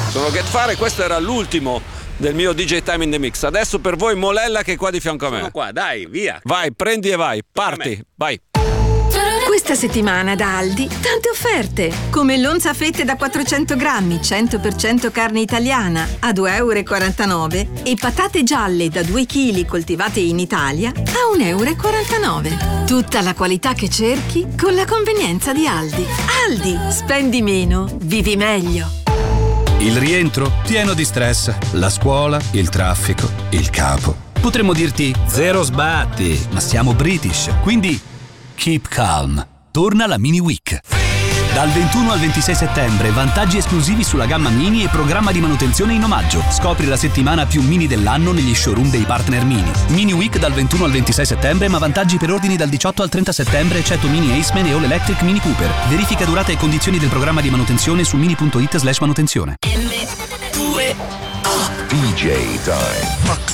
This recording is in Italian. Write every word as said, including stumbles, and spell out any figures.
Sono Getfare, questo era l'ultimo del mio D J Time in the Mix. Adesso per voi Molella che è qua di fianco a me. Sono qua, dai, via. Vai, prendi e vai, parti, vai. Questa settimana da Aldi tante offerte, come l'onza fette da quattrocento grammi, cento per cento carne italiana a due e quarantanove euro e patate gialle da due chili coltivate in Italia a uno e quarantanove euro. Tutta la qualità che cerchi con la convenienza di Aldi. Aldi, spendi meno, vivi meglio. Il rientro pieno di stress, la scuola, il traffico, il capo. Potremmo dirti zero sbatti, ma siamo British, quindi keep calm. Torna la Mini Week. Dal ventuno al ventisei settembre, vantaggi esclusivi sulla gamma Mini e programma di manutenzione in omaggio. Scopri la settimana più Mini dell'anno negli showroom dei partner Mini. Mini Week dal ventuno al ventisei settembre, ma vantaggi per ordini dal diciotto al trenta settembre, eccetto Mini Aceman e All Electric Mini Cooper. Verifica durata e condizioni del programma di manutenzione su mini punto it slash manutenzione. D J Time.